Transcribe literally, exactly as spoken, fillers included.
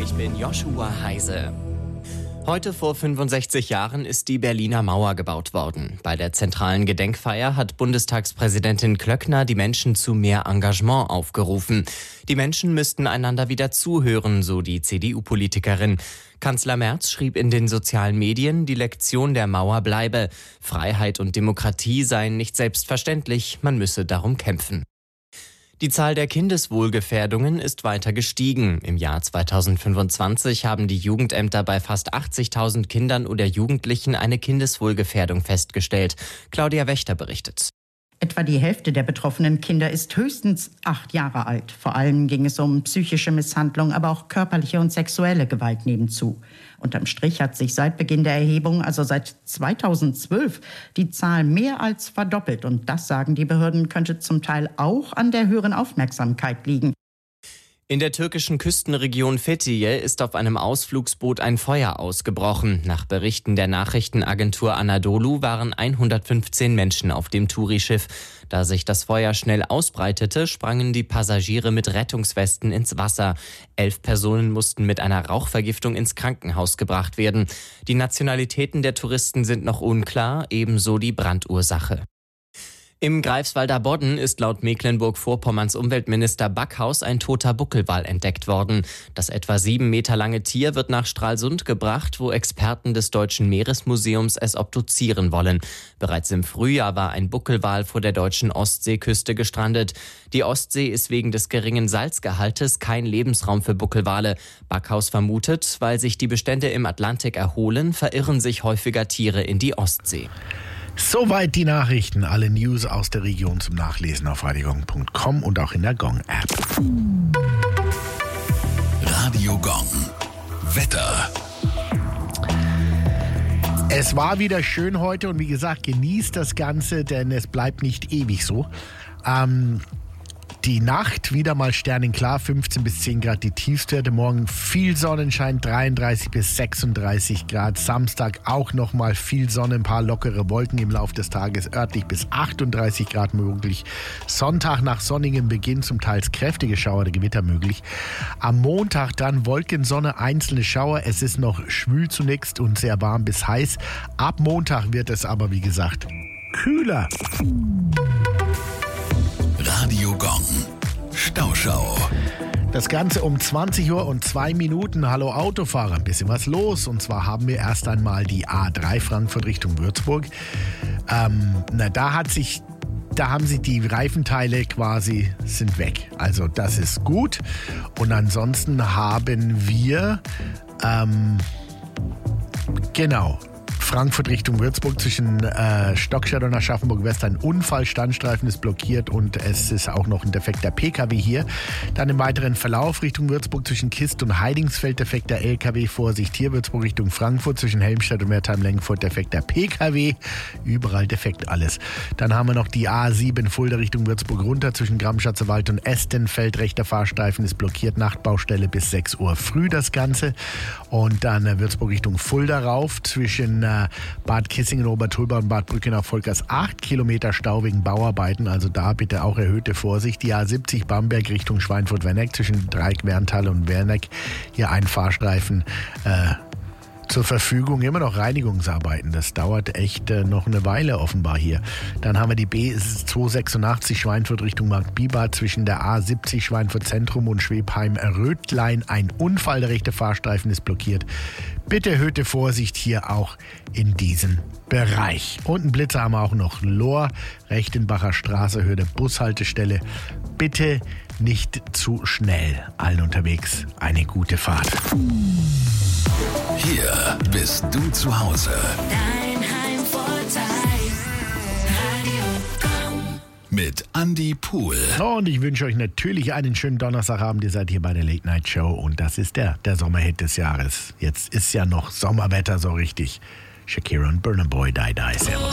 Ich bin Joshua Heise. Heute vor fünfundsechzig Jahren ist die Berliner Mauer gebaut worden. Bei der zentralen Gedenkfeier hat Bundestagspräsidentin Klöckner die Menschen zu mehr Engagement aufgerufen. Die Menschen müssten einander wieder zuhören, so die C D U-Politikerin. Kanzler Merz schrieb in den sozialen Medien, die Lektion der Mauer bleibe. Freiheit und Demokratie seien nicht selbstverständlich, man müsse darum kämpfen. Die Zahl der Kindeswohlgefährdungen ist weiter gestiegen. Im Jahr zweitausendfünfundzwanzig haben die Jugendämter bei fast achtzigtausend Kindern oder Jugendlichen eine Kindeswohlgefährdung festgestellt. Claudia Wächter berichtet. Etwa die Hälfte der betroffenen Kinder ist höchstens acht Jahre alt. Vor allem ging es um psychische Misshandlung, aber auch körperliche und sexuelle Gewalt nebenzu. Unterm Strich hat sich seit Beginn der Erhebung, also seit zweitausendzwölf, die Zahl mehr als verdoppelt. Und das, sagen die Behörden, könnte zum Teil auch an der höheren Aufmerksamkeit liegen. In der türkischen Küstenregion Fethiye ist auf einem Ausflugsboot ein Feuer ausgebrochen. Nach Berichten der Nachrichtenagentur Anadolu waren hundertfünfzehn Menschen auf dem Touri-Schiff. Da sich das Feuer schnell ausbreitete, sprangen die Passagiere mit Rettungswesten ins Wasser. Elf Personen mussten mit einer Rauchvergiftung ins Krankenhaus gebracht werden. Die Nationalitäten der Touristen sind noch unklar, ebenso die Brandursache. Im Greifswalder Bodden ist laut Mecklenburg-Vorpommerns Umweltminister Backhaus ein toter Buckelwal entdeckt worden. Das etwa sieben Meter lange Tier wird nach Stralsund gebracht, wo Experten des Deutschen Meeresmuseums es obduzieren wollen. Bereits im Frühjahr war ein Buckelwal vor der deutschen Ostseeküste gestrandet. Die Ostsee ist wegen des geringen Salzgehaltes kein Lebensraum für Buckelwale. Backhaus vermutet, weil sich die Bestände im Atlantik erholen, verirren sich häufiger Tiere in die Ostsee. Soweit die Nachrichten. Alle News aus der Region zum Nachlesen auf radio gong punkt com und auch in der Gong-App. Radio Gong. Wetter. Es war wieder schön heute und wie gesagt, genießt das Ganze, denn es bleibt nicht ewig so. Ähm, Die Nacht wieder mal sternenklar, fünfzehn bis zehn Grad die Tiefstwerte. Morgen viel Sonnenschein, dreiunddreißig bis sechsunddreißig Grad. Samstag auch nochmal viel Sonne, ein paar lockere Wolken im Laufe des Tages, örtlich bis achtunddreißig Grad möglich. Sonntag nach sonnigem Beginn zum teils kräftige Schauer oder Gewitter möglich. Am Montag dann Wolken, Sonne, einzelne Schauer. Es ist noch schwül zunächst und sehr warm bis heiß. Ab Montag wird es aber, wie gesagt, kühler. Radio Gong. Stauschau. Das Ganze um zwanzig Uhr und zwei Minuten. Hallo Autofahrer, ein bisschen was los. Und zwar haben wir erst einmal die A drei Frankfurt Richtung Würzburg. Ähm, na, da hat sich, da haben sich die Reifenteile quasi, sind weg. Also das ist gut. Und ansonsten haben wir, ähm, genau, Frankfurt Richtung Würzburg zwischen äh, Stockstadt und Aschaffenburg-West ein Unfall, Standstreifen ist blockiert und es ist auch noch ein defekter P K W hier. Dann im weiteren Verlauf Richtung Würzburg zwischen Kist und Heidingsfeld defekter L K W, Vorsicht hier, Würzburg Richtung Frankfurt zwischen Helmstedt und Wertheim-Lengfurt defekter P K W, überall defekt alles. Dann haben wir noch die A sieben Fulda Richtung Würzburg runter zwischen Gramschatzer-Wald und Estenfeld, rechter Fahrstreifen ist blockiert, Nachtbaustelle bis sechs Uhr früh das Ganze. Und dann äh, Würzburg Richtung Fulda rauf zwischen äh, Bad Kissingen, Obertulba und Bad Brücke nach Volkers acht Kilometer Stau wegen Bauarbeiten, also da bitte auch erhöhte Vorsicht. Die A siebzig Bamberg Richtung Schweinfurt-Werneck zwischen Dreieck, Werntal und Werneck, hier ein Fahrstreifen äh, zur Verfügung, immer noch Reinigungsarbeiten. Das dauert echt äh, noch eine Weile offenbar hier. Dann haben wir die B zweihundertsechsundachtzig Schweinfurt Richtung Marktbibart zwischen der A siebzig Schweinfurt Zentrum und Schwebheim-Rötlein. Ein Unfall, der rechte Fahrstreifen ist blockiert. Bitte erhöhte Vorsicht hier auch in diesem Bereich. Und einen Blitzer haben wir auch noch. Lohr, Rechtenbacher Straße, Höhe der Bushaltestelle. Bitte nicht zu schnell. Allen unterwegs eine gute Fahrt. Hier bist du zu Hause. Dein Heimvorteil. Radio Gong. Mit Andi Pohl. Und ich wünsche euch natürlich einen schönen Donnerstagabend. Ihr seid hier bei der Late Night Show und das ist der, der Sommerhit des Jahres. Jetzt ist ja noch Sommerwetter so richtig. Shakira und Burna Boy, Die Die. Servus.